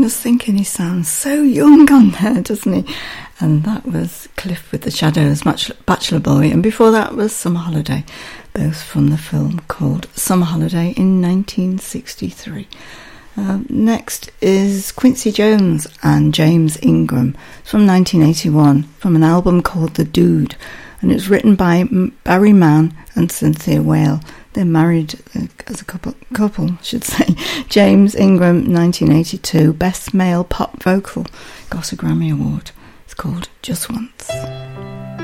was thinking, he sounds so young on there, doesn't he? And that was Cliff with the Shadows, Bachelor Boy, and before that was Summer Holiday, both from the film called Summer Holiday in 1963. Next is Quincy Jones and James Ingram. It's from 1981, from an album called The Dude, and it was written by Barry Mann and Cynthia Whale. They're married as a couple, should say. James Ingram, 1982, Best Male Pop Vocal, got a Grammy Award. It's called Just Once.